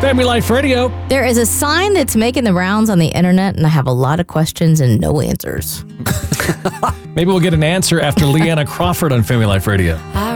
Family Life Radio. There is a sign that's making the rounds on the internet, and I have a lot of questions and no answers. Maybe we'll get an answer after Leanna Crawford on Family Life Radio.